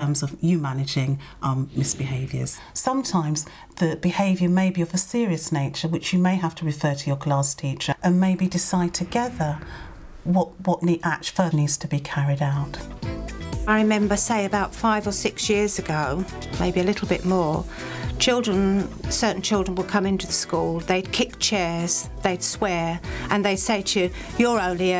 terms of you managing misbehaviours. Sometimes the behaviour may be of a serious nature, which you may have to refer to your class teacher and maybe decide together what further needs to be carried out. I remember, say, about 5 or 6 years ago, maybe a little bit more, certain children would come into the school, they'd kick chairs, they'd swear, and they'd say to you, "You're only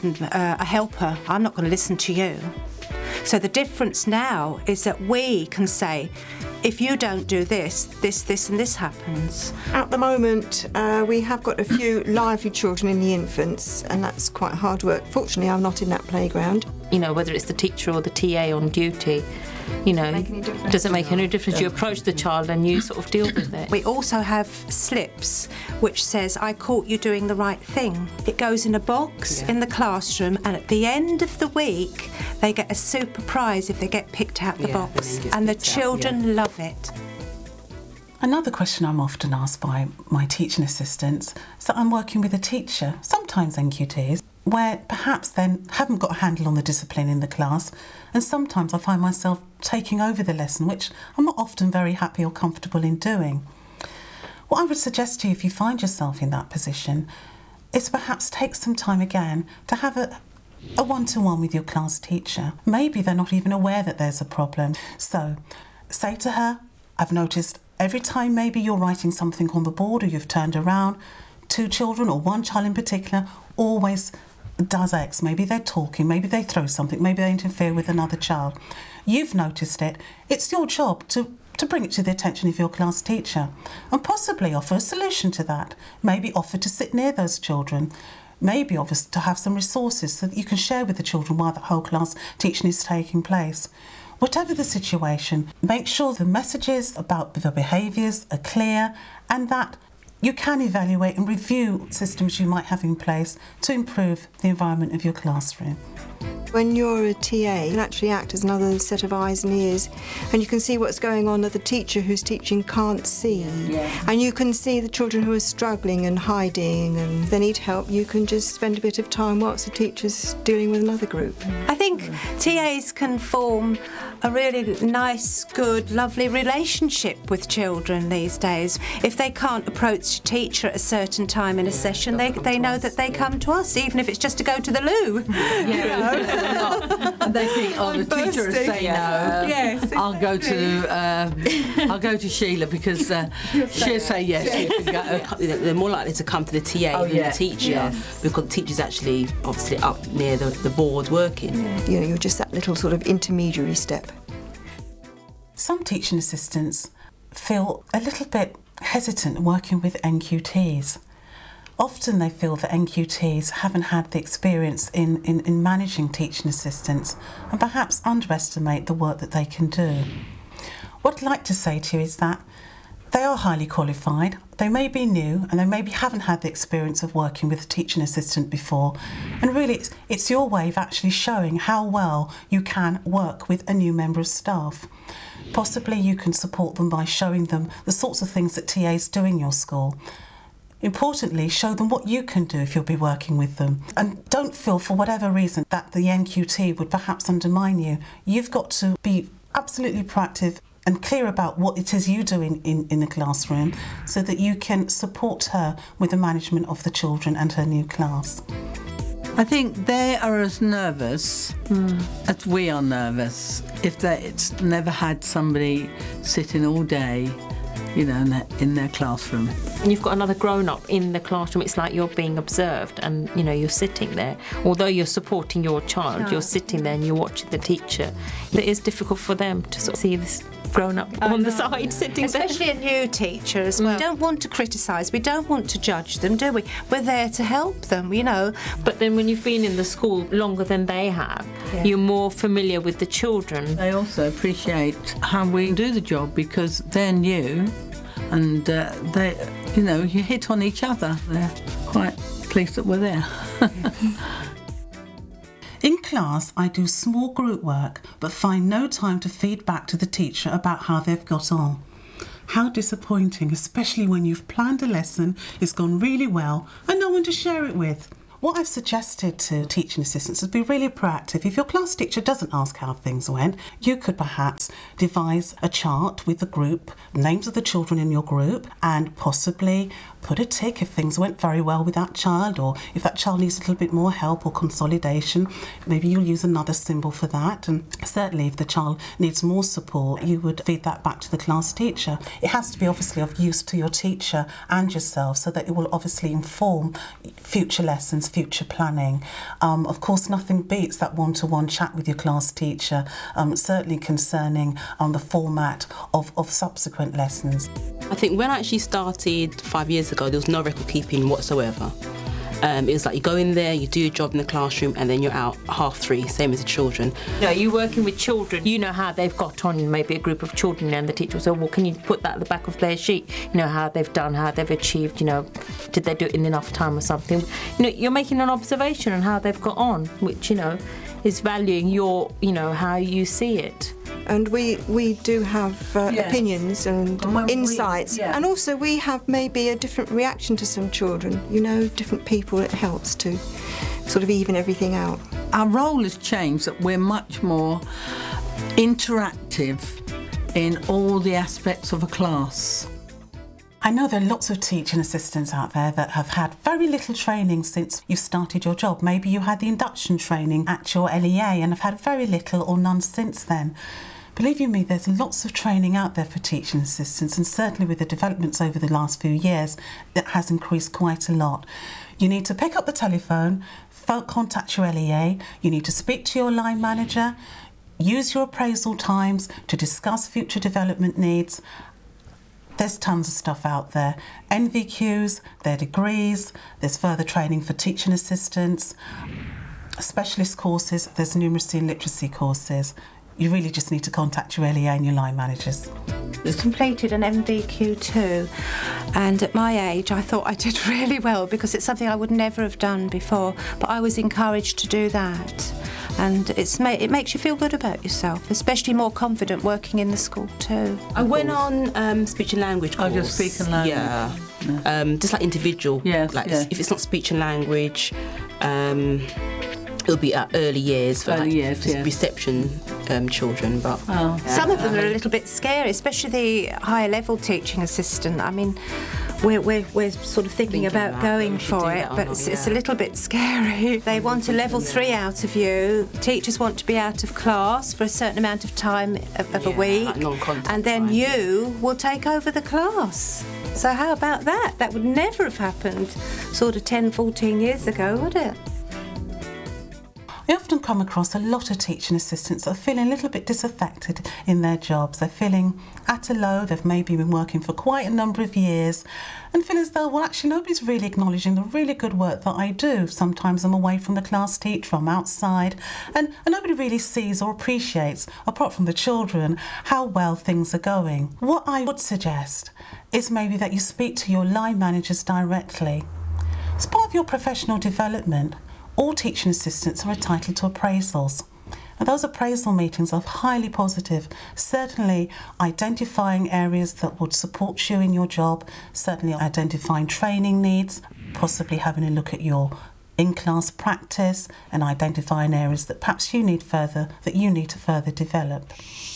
a helper, I'm not going to listen to you." So the difference now is that we can say, if you don't do this, this and this happens. At the moment, we have got a few lively children in the infants, and that's quite hard work. Fortunately, I'm not in that playground. You know, whether it's the teacher or the TA on duty, you know, doesn't make any difference. You approach the child and you sort of deal with it. We also have slips which says, "I caught you doing the right thing." It goes in a box in the classroom, and at the end of the week they get a super prize if they get picked out the box, and the children love it. Another question I'm often asked by my teaching assistants is that I'm working with a teacher, sometimes NQTs, where perhaps they haven't got a handle on the discipline in the class, and sometimes I find myself taking over the lesson, which I'm not often very happy or comfortable in doing. What I would suggest to you, if you find yourself in that position, is perhaps take some time again to have a one-to-one with your class teacher. Maybe they're not even aware that there's a problem. So say to her, "I've noticed every time maybe you're writing something on the board or you've turned around, 2 children or 1 child in particular always does X. Maybe they're talking, maybe they throw something, maybe they interfere with another child. You've noticed it. It's your job to bring it to the attention of your class teacher and possibly offer a solution to that. Maybe offer to sit near those children. Maybe offer to have some resources so that you can share with the children while the whole class teaching is taking place." Whatever the situation, make sure the messages about the behaviours are clear and that you can evaluate and review systems you might have in place to improve the environment of your classroom. When you're a TA, you can actually act as another set of eyes and ears, and you can see what's going on that the teacher who's teaching can't see. And you can see the children who are struggling and hiding and they need help. You can just spend a bit of time whilst the teacher's dealing with another group. I think TAs can form a really nice, good, lovely relationship with children these days. If they can't approach a teacher at a certain time in a session, they know that they come to us, even if it's just to go to the loo. And they think, "Oh, the teacher will say no. Yes, I'll go to Sheila because she'll say yes. You can go." They're more likely to come to the TA than the teacher because the teacher's actually obviously up near the board working. You know, you're just that little sort of intermediary step. Some teaching assistants feel a little bit hesitant working with NQTs. Often they feel that NQTs haven't had the experience in managing teaching assistants and perhaps underestimate the work that they can do. What I'd like to say to you is that they are highly qualified, they may be new and they maybe haven't had the experience of working with a teaching assistant before, and really it's your way of actually showing how well you can work with a new member of staff. Possibly you can support them by showing them the sorts of things that TAs do in your school. Importantly, show them what you can do if you'll be working with them. And don't feel for whatever reason that the NQT would perhaps undermine you. You've got to be absolutely proactive and clear about what it is you do in the classroom so that you can support her with the management of the children and her new class. I think they are as nervous as we are nervous. If it's never had somebody sitting all day, you know, in their classroom. And you've got another grown-up in the classroom, it's like you're being observed and, you know, you're sitting there. Although you're supporting your child, you're sitting there and you're watching the teacher. It is difficult for them to sort of see this grown-up on the side sitting Especially there. a new teacher as well. We don't want to criticise, we don't want to judge them, do we? We're there to help them, you know. But then when you've been in the school longer than they have, you're more familiar with the children. They also appreciate how we do the job because they're new and they, you know, you hit on each other. They're quite pleased that we're there. In class, I do small group work, but find no time to feed back to the teacher about how they've got on. How disappointing, especially when you've planned a lesson, it's gone really well, and no one to share it with. What I've suggested to teaching assistants is be really proactive. If your class teacher doesn't ask how things went, you could perhaps devise a chart with the group, names of the children in your group, and possibly put a tick if things went very well with that child, or if that child needs a little bit more help or consolidation, maybe you'll use another symbol for that. And certainly if the child needs more support, you would feed that back to the class teacher. It has to be obviously of use to your teacher and yourself, so that it will obviously inform future lessons, future planning. Of course, nothing beats that one-to-one chat with your class teacher, certainly concerning the format of subsequent lessons. I think when I actually started 5 years ago, there was no record keeping whatsoever. It was like you go in there, you do your job in the classroom, and then you're out 3:30, same as the children. No, you're working with children. You know how they've got on, maybe a group of children, and the teacher will say, well, can you put that at the back of their sheet? You know, how they've done, how they've achieved, you know, did they do it in enough time or something? You know, you're making an observation on how they've got on, which, you know, is valuing your, you know, how you see it. And we do have opinions and insights. And also we have maybe a different reaction to some children. You know, different people, it helps to sort of even everything out. Our role has changed, that we're much more interactive in all the aspects of a class. I know there are lots of teaching assistants out there that have had very little training since you've started your job. Maybe you had the induction training at your LEA and have had very little or none since then. Believe you me, there's lots of training out there for teaching assistants, and certainly with the developments over the last few years, it has increased quite a lot. You need to pick up the telephone, contact your LEA, you need to speak to your line manager, use your appraisal times to discuss future development needs. There's tons of stuff out there. NVQs, their degrees, there's further training for teaching assistants, specialist courses, there's numeracy and literacy courses. You really just need to contact your LEA and your line managers. I completed an NVQ too, and at my age I thought I did really well, because it's something I would never have done before, but I was encouraged to do that. And it makes you feel good about yourself, especially more confident working in the school too. I went on speech and language course. Oh, just speech and language. Yeah. Just like individual. Yes, like if it's not speech and language, it'll be at early years for reception children. But some of them are a little bit scary, especially the higher level teaching assistant. I mean, we're sort of thinking about going for it, but it's a little bit scary. They want a level 3 out of you. Teachers want to be out of class for a certain amount of time of a week, like and then you will take over the class. So how about that? That would never have happened sort of 10, 14 years ago, would it? I often come across a lot of teaching assistants that are feeling a little bit disaffected in their jobs. They're feeling at a low, they've maybe been working for quite a number of years and feel as though, well, actually nobody's really acknowledging the really good work that I do. Sometimes I'm away from the class teacher, I'm outside, and nobody really sees or appreciates, apart from the children, how well things are going. What I would suggest is maybe that you speak to your line managers directly. As part of your professional development, all teaching assistants are entitled to appraisals. And those appraisal meetings are highly positive, certainly identifying areas that would support you in your job, certainly identifying training needs, possibly having a look at your in-class practice and identifying areas that perhaps you need to further develop.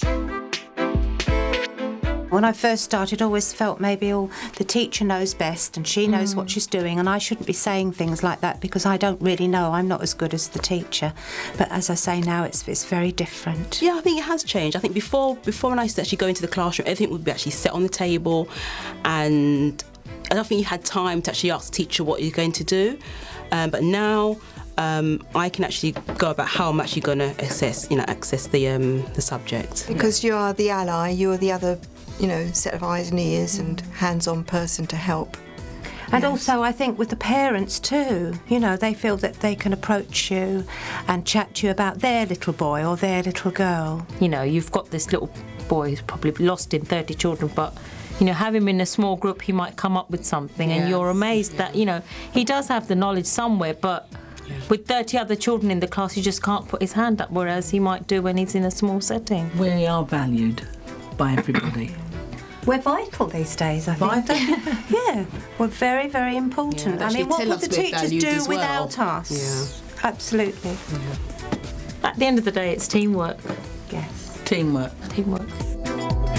When I first started, I always felt maybe the teacher knows best and she knows what she's doing, and I shouldn't be saying things like that because I don't really know. I'm not as good as the teacher. But as I say now, it's very different. Yeah, I think it has changed. I think before when I used to actually go into the classroom, everything would be actually set on the table, and I don't think you had time to actually ask the teacher what you're going to do. But now I can actually go about how I'm actually going to access the subject. Because you are the ally, you're the other, set of eyes and ears and hands-on person to help. And also, I think with the parents too, they feel that they can approach you and chat to you about their little boy or their little girl. You've got this little boy who's probably lost in 30 children, but have him in a small group, he might come up with something, and you're amazed that, he does have the knowledge somewhere, but with 30 other children in the class, he just can't put his hand up, whereas he might do when he's in a small setting. We are valued by everybody. We're vital these days, I think. Vital? Yeah, we're very, very important. Yeah, I mean, actually what tell would us the we're teachers valued do as well. without us? Absolutely. At the end of the day, it's teamwork. Yes. Teamwork. Teamwork.